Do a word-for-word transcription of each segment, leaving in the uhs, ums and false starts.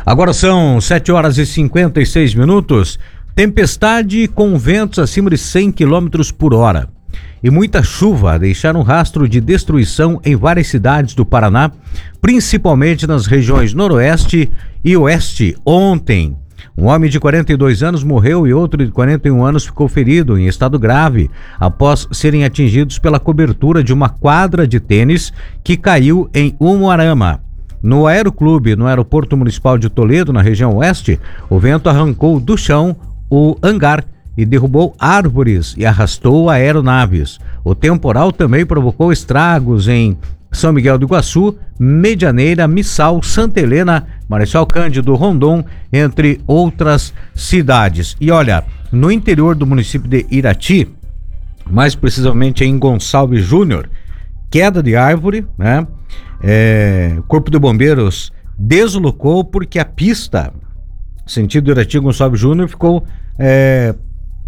Agora são sete horas e cinquenta e seis minutos. Tempestade com ventos acima de cem quilômetros por hora e muita chuva deixaram rastro de destruição em várias cidades do Paraná, principalmente nas regiões noroeste e oeste. Ontem, um homem de quarenta e dois anos morreu e outro de quarenta e um anos ficou ferido em estado grave após serem atingidos pela cobertura de uma quadra de tênis que caiu em Umuarama. No Aeroclube, no Aeroporto Municipal de Toledo, na região oeste, o vento arrancou do chão o hangar e derrubou árvores e arrastou aeronaves. O temporal também provocou estragos em São Miguel do Iguaçu, Medianeira, Missal, Santa Helena, Marechal Cândido Rondon, entre outras cidades. E olha, no interior do município de Irati, mais precisamente em Gonçalves Júnior, queda de árvore, né? É, o Corpo de Bombeiros deslocou porque a pista sentido Irati Gonçalves Júnior ficou é,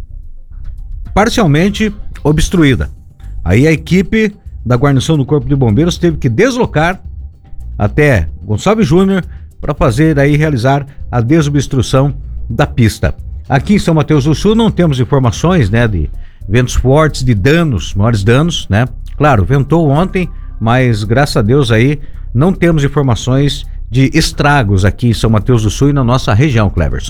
parcialmente obstruída. Aí a equipe da guarnição do Corpo de Bombeiros teve que deslocar até Gonçalves Júnior para fazer aí realizar a desobstrução da pista. Aqui em São Mateus do Sul não temos informações, né, de ventos fortes, de danos, maiores danos, né? Claro, ventou ontem, mas graças a Deus aí não temos informações de estragos aqui em São Mateus do Sul e na nossa região, Cleverson.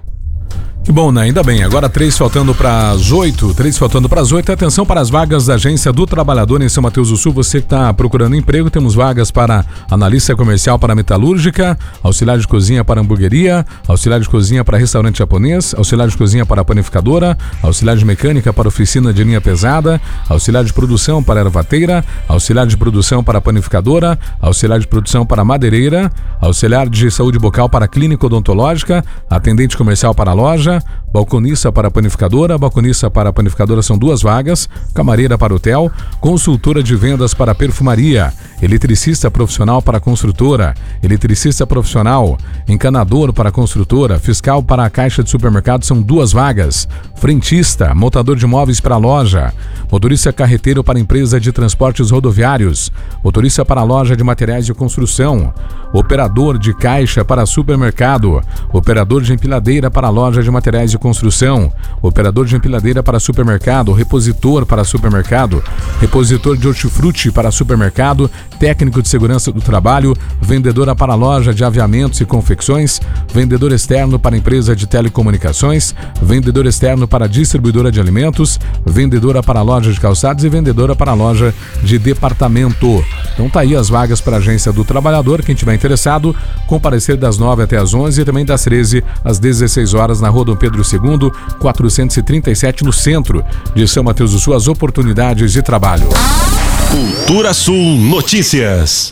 Que bom, né? Ainda bem. Agora três faltando para as oito. Três faltando para as oito. Atenção para as vagas da Agência do Trabalhador em São Mateus do Sul. Você que está procurando emprego, temos vagas para analista comercial para metalúrgica, auxiliar de cozinha para hamburgueria, auxiliar de cozinha para restaurante japonês, auxiliar de cozinha para panificadora, auxiliar de mecânica para oficina de linha pesada, auxiliar de produção para ervateira, auxiliar de produção para panificadora, auxiliar de produção para madeireira, auxiliar de saúde bucal para clínica odontológica, atendente comercial para loja, balconista para panificadora, balconista para panificadora são duas vagas, camareira para hotel, consultora de vendas para perfumaria, eletricista profissional para construtora, eletricista profissional, encanador para construtora, fiscal para a caixa de supermercado são duas vagas, frentista, montador de móveis para loja, motorista carreteiro para empresa de transportes rodoviários, motorista para loja de materiais de construção, operador de caixa para supermercado, operador de empiladeira para loja de materiais de construção, operador de empiladeira para supermercado, repositor para supermercado, repositor de hortifruti para supermercado, técnico de segurança do trabalho, vendedora para loja de aviamentos e confecções, vendedor externo para empresa de telecomunicações, vendedor externo para distribuidora de alimentos, vendedora para loja de calçados e vendedora para loja de departamento. Então tá aí as vagas para a Agência do Trabalhador. Quem tiver interessado, comparecer das nove até as onze e também das treze às dezesseis horas na rua Dom Pedro segundo, quatrocentos e trinta e sete, no centro de São Mateus do Sul. As oportunidades de trabalho. Cultura Sul Notícias.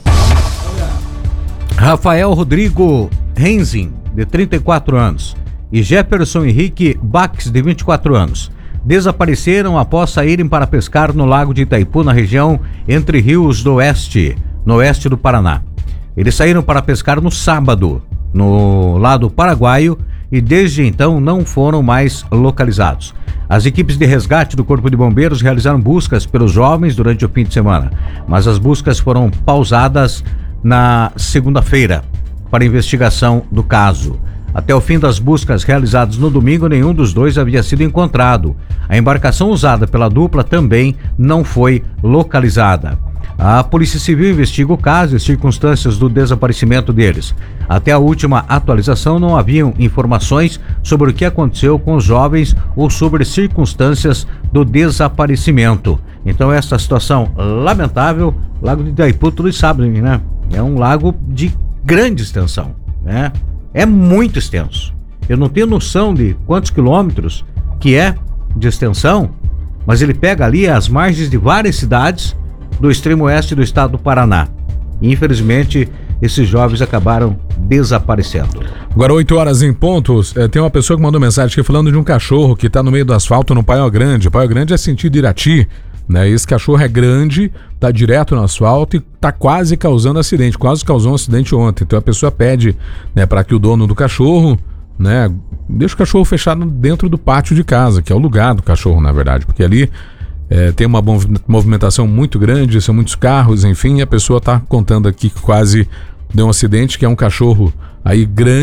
Rafael Rodrigo Renzin, de trinta e quatro anos, e Jefferson Henrique Bax, de vinte e quatro anos, desapareceram após saírem para pescar no lago de Itaipu, na região Entre Rios do Oeste, no oeste do Paraná. Eles saíram para pescar no sábado, no lado paraguaio, e desde então não foram mais localizados. As equipes de resgate do Corpo de Bombeiros realizaram buscas pelos jovens durante o fim de semana, mas as buscas foram pausadas na segunda-feira para investigação do caso. Até o fim das buscas realizadas no domingo, nenhum dos dois havia sido encontrado. A embarcação usada pela dupla também não foi localizada. A Polícia Civil investiga o caso e as circunstâncias do desaparecimento deles. Até a última atualização não haviam informações sobre o que aconteceu com os jovens ou sobre circunstâncias do desaparecimento. Então essa situação lamentável. Lago de Itaipu, todos sabem, né? É um lago de grande extensão, né? É muito extenso. Eu não tenho noção de quantos quilômetros que é de extensão, mas ele pega ali as margens de várias cidades do extremo oeste do estado do Paraná. E, infelizmente, esses jovens acabaram desaparecendo. Agora oito horas em pontos, é, tem uma pessoa que mandou mensagem aqui falando de um cachorro que está no meio do asfalto no Paiol Grande. Paiol Grande é sentido Irati, né? Esse cachorro é grande, está direto no asfalto e está quase causando acidente, quase causou um acidente ontem. Então a pessoa pede, né, para que o dono do cachorro, né, deixe o cachorro fechado dentro do pátio de casa, que é o lugar do cachorro, na verdade, porque ali É, tem uma movimentação muito grande, são muitos carros, enfim, e a pessoa está contando aqui que quase deu um acidente, que é um cachorro aí grande.